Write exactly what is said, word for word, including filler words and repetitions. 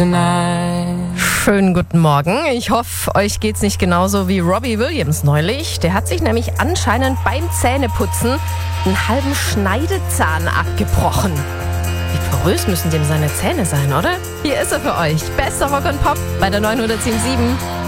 tonight. Schönen guten Morgen. Ich hoffe, euch geht's nicht genauso wie Robbie Williams neulich. Der hat sich nämlich anscheinend beim Zähneputzen einen halben Schneidezahn abgebrochen. Wie porös müssen dem seine Zähne sein, oder? Hier ist er für euch. Bester Rock und Pop bei der neunhundertsieben Komma sieben.